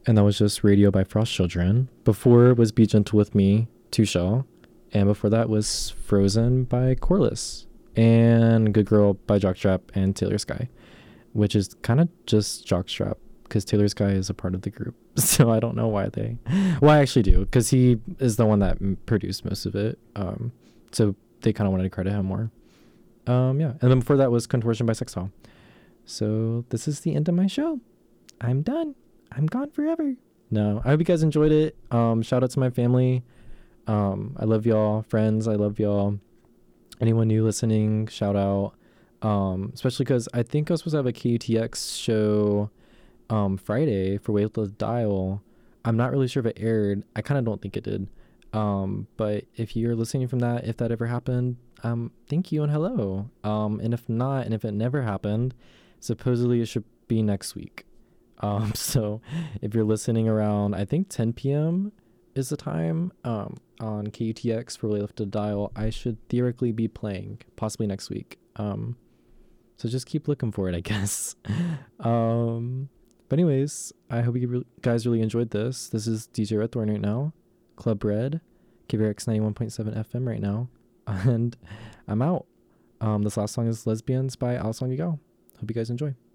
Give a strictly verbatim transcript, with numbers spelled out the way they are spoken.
And that was just Radio by Frost Children. Before was Be Gentle With Me, Tushel. And before that was Frozen by Corliss. And Good Girl by Jockstrap and Taylor Sky, which is kind of just Jockstrap because Taylor Sky is a part of the group. So I don't know why they... Well, I actually do, because he is the one that m- produced most of it. Um, so they kind of wanted to credit him more. Um, yeah. And then before that was Contortion by Sextol. So this is the end of my show. I'm done. I'm gone forever. No, I hope you guys enjoyed it. Um, shout out to my family. Um, I love y'all. Friends, I love y'all. Anyone new listening, shout out. Um, especially because I think I was supposed to have a K U T X show um, Friday for Wait the Dial. I'm not really sure if it aired. I kind of don't think it did. Um, but if you're listening from that, if that ever happened, um, thank you and hello. Um, and if not, and if it never happened, supposedly it should be next week. Um, so if you're listening around, I think ten p.m. is the time um, on K U T X for Wait the Dial, I should theoretically be playing, possibly next week. Um, so just keep looking for it, I guess. um, but anyways, I hope you guys really enjoyed this. This is D J Red Thorn right now, Club Red, K V R X ninety-one point seven F M right now, and I'm out. Um, this last song is Lesbians by Alessandra Gal. Hope you guys enjoy.